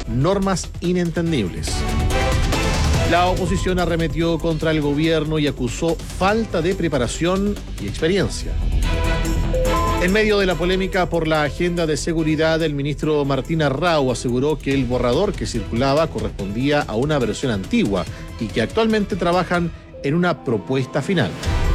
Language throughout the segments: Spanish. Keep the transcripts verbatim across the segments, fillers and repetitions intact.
normas inentendibles. La oposición arremetió contra el gobierno y acusó falta de preparación y experiencia. En medio de la polémica por la agenda de seguridad, el ministro Martín Arrau aseguró que el borrador que circulaba correspondía a una versión antigua y que actualmente trabajan en una propuesta final.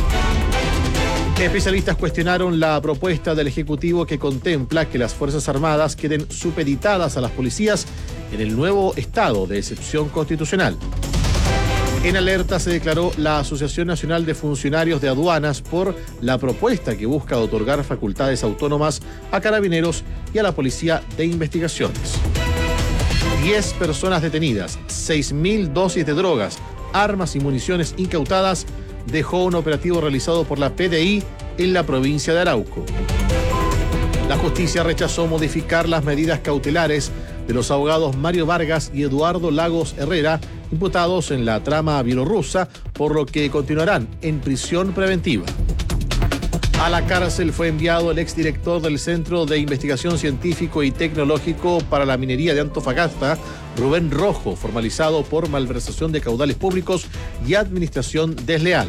Especialistas cuestionaron la propuesta del Ejecutivo que contempla que las Fuerzas Armadas queden supeditadas a las policías en el nuevo estado de excepción constitucional. En alerta se declaró la Asociación Nacional de Funcionarios de Aduanas por la propuesta que busca otorgar facultades autónomas a carabineros y a la Policía de Investigaciones. Diez personas detenidas, seis mil dosis de drogas, armas y municiones incautadas, dejó un operativo realizado por la P D I en la provincia de Arauco. La justicia rechazó modificar las medidas cautelares de los abogados Mario Vargas y Eduardo Lagos Herrera, imputados en la trama bielorrusa, por lo que continuarán en prisión preventiva. A la cárcel fue enviado el exdirector del Centro de Investigación Científico y Tecnológico para la Minería de Antofagasta, Rubén Rojo, formalizado por malversación de caudales públicos y administración desleal.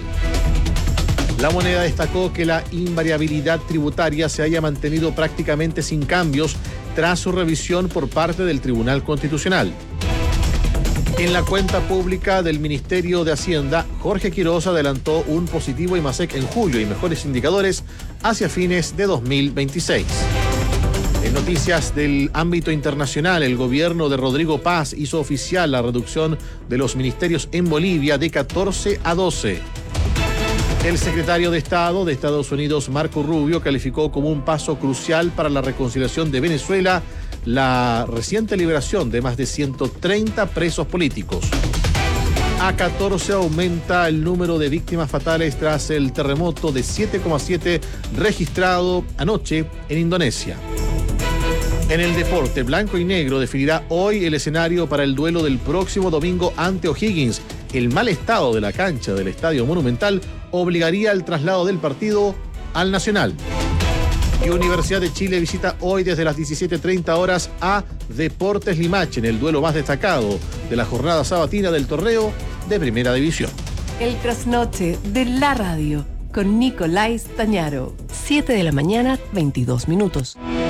La Moneda destacó que la invariabilidad tributaria se haya mantenido prácticamente sin cambios tras su revisión por parte del Tribunal Constitucional. En la cuenta pública del Ministerio de Hacienda, Jorge Quiroz adelantó un positivo IMASEC en julio y mejores indicadores hacia fines de dos mil veintiséis. En noticias del ámbito internacional, el gobierno de Rodrigo Paz hizo oficial la reducción de los ministerios en Bolivia de catorce a doce. El secretario de Estado de Estados Unidos, Marco Rubio, calificó como un paso crucial para la reconciliación de Venezuela la reciente liberación de más de ciento treinta presos políticos. A catorce aumenta el número de víctimas fatales tras el terremoto de siete coma siete registrado anoche en Indonesia. En el deporte, blanco y negro definirá hoy el escenario para el duelo del próximo domingo ante O'Higgins. El mal estado de la cancha del Estadio Monumental obligaría al traslado del partido al Nacional. Y Universidad de Chile visita hoy desde las diecisiete treinta horas a Deportes Limache en el duelo más destacado de la jornada sabatina del torneo de Primera División. El trasnoche de la radio con Nicolás Tañaro. siete de la mañana, veintidós minutos.